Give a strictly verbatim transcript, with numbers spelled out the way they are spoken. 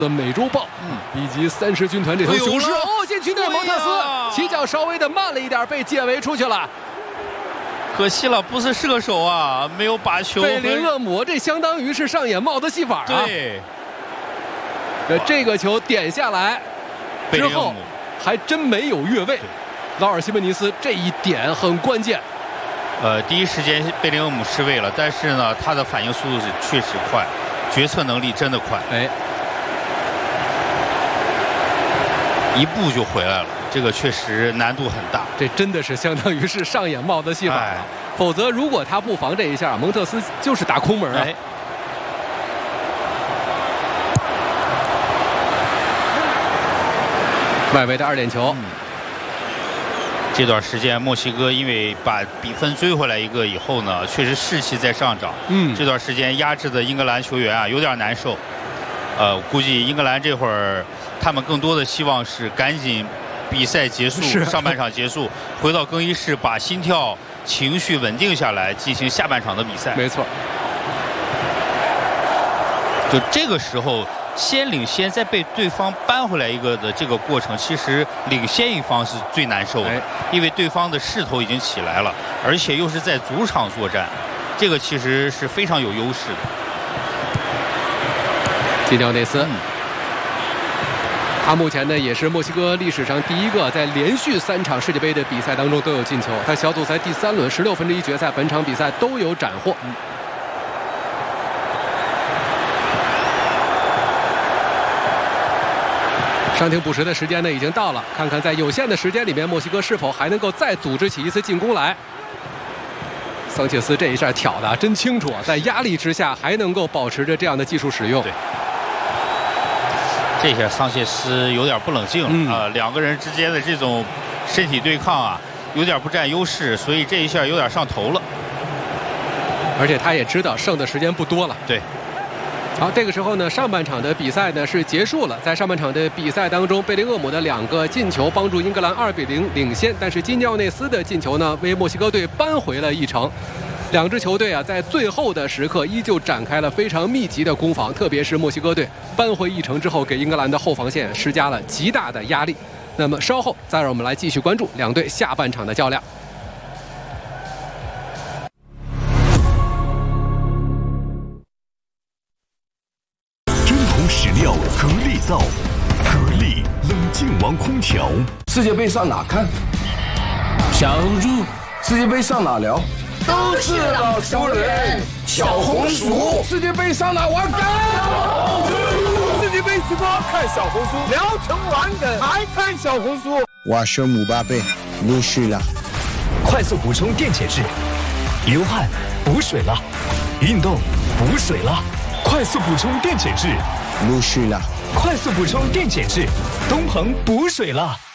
的美洲豹，嗯，以及三十军团这头雄狮。哦，禁区内蒙特斯起脚稍微的慢了一点，被解围出去了。 可惜了，不是射手啊，没有把球。 贝林厄姆这相当于是上演帽子戏法啊。 对。 这这个球点下来之后，还真没有越位。劳尔西门尼斯这一点很关键。 呃，第一时间贝林厄姆失位了，但是呢，他的反应速度是确实快，决策能力真的快。 哎， 一步就回来了，这个确实难度很大。 这真的是相当于是上演帽子戏法，哎、否则如果他不防这一下，蒙特斯就是打空门啊。哎，外围的二点球。嗯， 这段时间墨西哥因为把比分追回来一个以后呢，确实士气在上涨。嗯，这段时间压制的英格兰球员啊有点难受。呃，估计英格兰这会儿他们更多的希望是赶紧比赛结束，上半场结束，回到更衣室把心跳、情绪稳定下来，进行下半场的比赛。 没错。 就这个时候。先领先，再被对方扳回来一个的这个过程，其实领先一方是最难受的，哎、因为对方的势头已经起来了，而且又是在主场作战，这个其实是非常有优势的。 基廖内斯，嗯、他目前呢也是墨西哥历史上第一个在连续三场世界杯的比赛当中都有进球。他小组赛第三轮十六分之一决赛，本场比赛都有斩获。嗯，伤停补时的时间呢已经到了，看看在有限的时间里面，墨西哥是否还能够再组织起一次进攻来。桑切斯这一下挑的真清楚，在压力之下还能够保持着这样的技术使用。 对，这下桑切斯有点不冷静了、嗯、啊，两个人之间的这种身体对抗啊，有点不占优势，所以这一下有点上头了。 而且他也知道剩的时间不多了。 对。 好，这个时候呢，上半场的比赛呢是结束了。在上半场的比赛当中，贝林厄姆的两个进球帮助英格兰二比零领先，但是基尿内斯的进球呢为墨西哥队扳回了一城。两支球队啊，在最后的时刻依旧展开了非常密集的攻防，特别是墨西哥队扳回一城之后，给英格兰的后防线施加了极大的压力。那么稍后再让我们来继续关注两队下半场的较量。 史料格力造，格力冷静王空调。 世界杯上哪看？ 小红书。 世界杯上哪聊？ 都是老熟人。 小红书。 世界杯上哪玩梗？世界杯直播看小红书，聊成玩梗还看小红书。 我是姆巴佩，陆续了。 快速补充电解质，流汗补水了，运动补水了，快速补充电解质。 陆续了， 快速补充电解质，东鹏补水了。